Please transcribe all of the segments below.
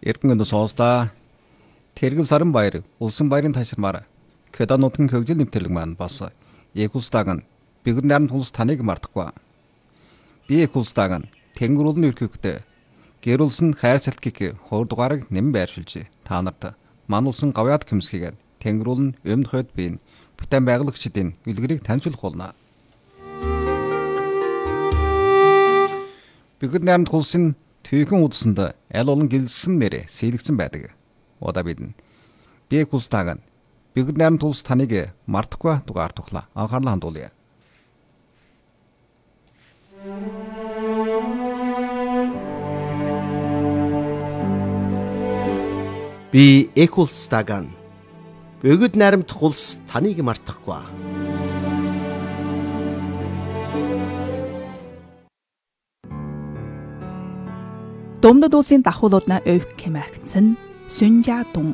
Эргэн сооллоо. Тэргэл сарын баяр, улсын баярын ташрамаар Кёда нутгийн хөгжил нэвтрэлэг маань бас Ек улсдаг нь бэгд найрамд улс таныг мартахгүй. Би Ек улсдаг нь Тэнгэр улны ерхийгтэй гэр улсын хайр цалхийг хуурдугаарыг нэм байршилж та нарт ман улсын гавьяад хөмсгийгээд Тэнгэр ул нь өмнө хойд биеийн бүтээн байгуулагчдын үлгэрийг таньжуулах болно. Бэгд найрамд улсын түйхэн удсанд аль олон гэлсэн нэрэ сэлгсэн байдаг. Удаа бидэн би Ек улсдаг нь бэгд найрамд улс таныг мартахгүй дугаар тухлаа анхаарлаа хандуулъя. Би Ек улсдаг нь бэгд найрамд улс таныг мартахгүй. Домдод улсын дахуулуудна өвх кемэгцэн Сүнжаадун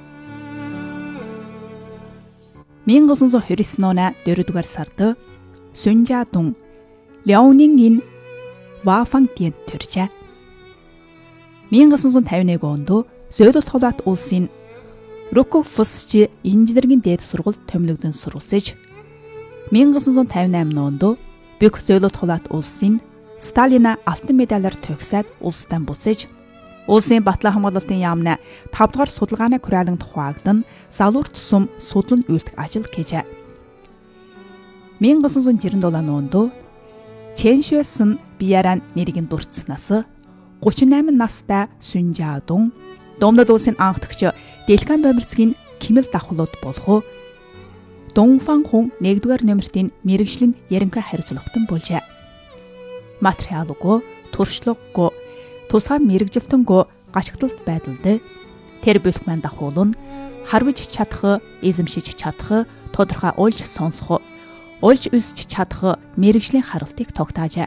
1929 оны 4-р сард Сүнжаадун Ляонингийн Вафангтинд төржээ. 1951 онд Сөүдэл Холбоот улсын Рокофусч инженерийн дээд сургуульд томилогдсон сурвалжиж 1958 онд Бөг Сөүдэл Холбоот улсын Сталина алтан медалаар төгсөөд улстай буцаж улсын батлан хамгаалалтын яамны 5 дугаар судалгааны хураалганд хуваагдсан залуур тусам судлан үйлдэх ажил хийжээ. 1967 онд Чэншуэсэн Бияран нэрийн дурдсанаас 38 настай Сүнжаадун Домдод улсын анхдагч Дэлгэн бомирцгийн Кимэл давхлууд болох Дунфан хүн 1-р номертын мэрэгжлийн яринхай хариуцлагатай болжээ. Материалгүй, туршлагагүй, тусгай мэрэгжилтэнгүй гачигдалт байдалд тэр бүлэг маань дахуулна харвиж чадах, эзэмшиж чадах, тодорхой уйлж сонсох, уйлж үсч чадах мэрэгжлийн харалтыг тогтоожээ.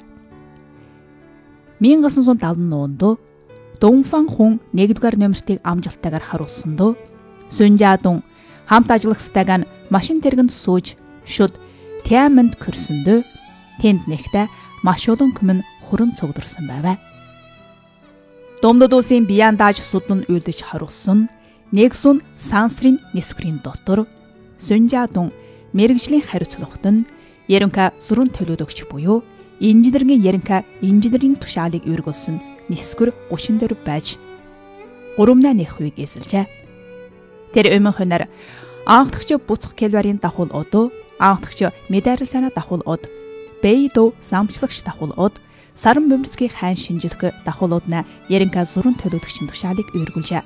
1970 онд Дунфан хүн 1-р номертыг амжилттайгаар харуулсанд Сүнжаадун хамт ажиллагчтайг нь машин тэргэнд сууж шүд Тиаманд көрсөнд тэнд нэгтээ маш олон хүмүн хуран цогдорсон байв. Домдод улсын Бияндаж судлан үйлдэж харуулсан нэгсэн сансрын нисвэрийн дотор Сүнжаадун мэрэгжлийн хариуцлагатай нь яринка зурун төлөөлөгч буюу инженерийн яринка инженерийн тушаалыг өргүүлсэн нисгэр 34 байж 3.1% эзэлжээ. Тэр өмнөхөнөр анхдагч буцах калорийн давхул од, анхдагч медаль цаана давхул од, Бэйдо замчлагч давхул од, Саран бомирцгийн хайн шинжилгээ давхуулуудна яринка зурун төлөөлөгчийн тушаалыг өргүүлжээ.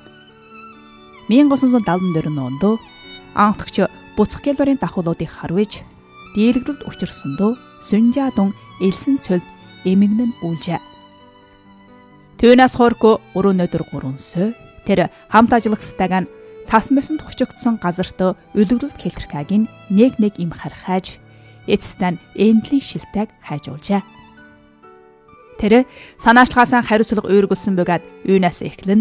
1974 онд анхдагч буцах калорийн давхуулуудыг харуулж дийлэгдэлд учирсонд Сүнжаадун элсэн цөлд эмэгнэн үүлжээ. Түүнээс хорко 3 өдөр 3 сая тэр хамт ажиллагчтайг нь цас мэсэнд хучигдсан газарт өлөглөлт хэлтэрхайг нь нэг им харахаж эцэстэн эндлийн шилтэйг хайжуулжээ. Тэр санаачлагаасан хариуцлага өргүүлсэн бөгөөд юунаас эхлэн